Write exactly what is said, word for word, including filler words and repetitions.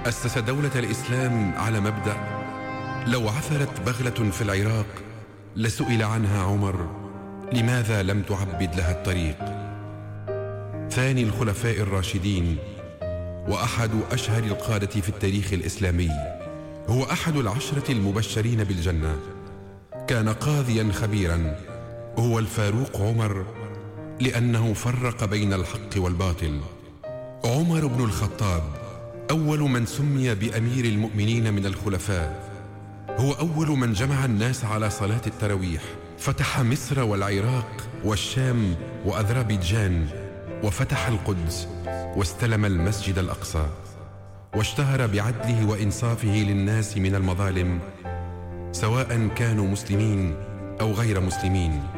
أسس دولة الإسلام على مبدأ لو عثرت بغلة في العراق لسئل عنها عمر لماذا لم تعبد لها الطريق. ثاني الخلفاء الراشدين وأحد أشهر القادة في التاريخ الإسلامي، هو أحد العشرة المبشرين بالجنة. كان قاضيا خبيرا، هو الفاروق عمر، لأنه فرق بين الحق والباطل. عمر بن الخطاب أول من سمي بأمير المؤمنين من الخلفاء، هو أول من جمع الناس على صلاة التراويح، فتح مصر والعراق والشام وأذربيجان، وفتح القدس واستلم المسجد الأقصى، واشتهر بعدله وإنصافه للناس من المظالم سواء كانوا مسلمين أو غير مسلمين.